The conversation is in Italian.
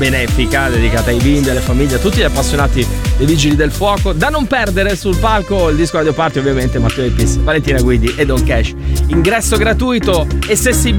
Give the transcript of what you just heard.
benefica dedicata ai bimbi, alle famiglie, a tutti gli appassionati dei Vigili del Fuoco. Da non perdere sul palco il disco Radio Party, ovviamente Matteo Epis, Valentina Guidi e Don Cash. Ingresso gratuito, e se sei